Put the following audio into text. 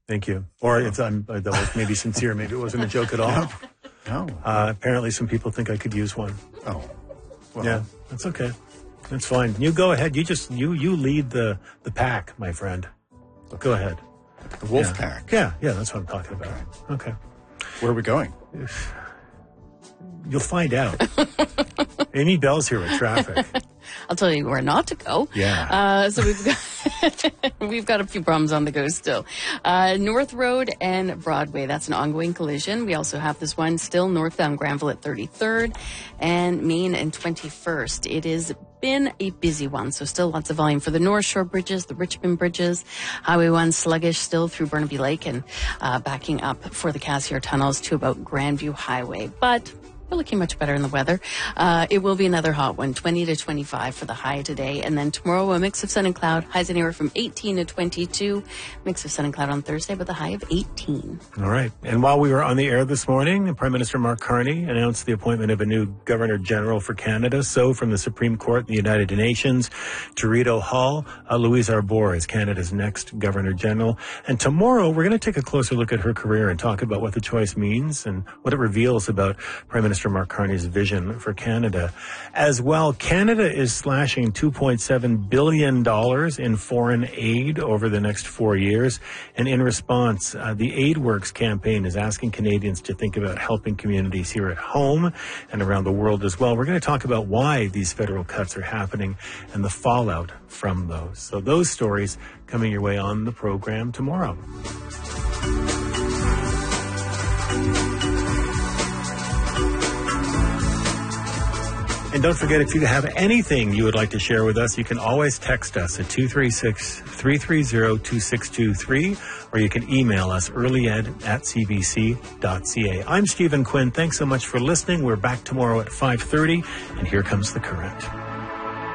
Thank you. Or that was maybe sincere. Maybe it wasn't a joke at all. No. Apparently some people think I could use one. Oh. Well. Yeah, that's okay. That's fine. You go ahead. You lead the pack, my friend. Go ahead. The wolf pack. Yeah, that's what I'm talking about. Okay. Where are we going? You'll find out. Amy Bell's here with traffic. I'll tell you where not to go. Yeah. So we've got a few problems on the go still. North Road and Broadway, that's an ongoing collision. We also have this one still northbound Granville at 33rd and Main and 21st. It has been a busy one, so still lots of volume for the North Shore bridges, the Richmond bridges. Highway 1 sluggish still through Burnaby Lake and backing up for the Cassiar tunnels to about Grandview Highway. But we're looking much better in the weather. It will be another hot one, 20 to 25 for the high today. And then tomorrow, a mix of sun and cloud. Highs anywhere from 18 to 22. Mix of sun and cloud on Thursday, but the high of 18. All right. And while we were on the air this morning, Prime Minister Mark Carney announced the appointment of a new Governor General for Canada. So from the Supreme Court and the United Nations, Dorito Hall, Louise Arbour is Canada's next Governor General. And tomorrow, we're going to take a closer look at her career and talk about what the choice means and what it reveals about Prime Minister Mark Carney's vision for Canada. As well, Canada is slashing $2.7 billion in foreign aid over the next 4 years. And in response, the AidWorks campaign is asking Canadians to think about helping communities here at home and around the world as well. We're going to talk about why these federal cuts are happening and the fallout from those. So those stories coming your way on the program tomorrow. And don't forget, if you have anything you would like to share with us, you can always text us at 236-330-2623, or you can email us earlyed@cbc.ca. I'm Stephen Quinn. Thanks so much for listening. We're back tomorrow at 5:30, and here comes The Current.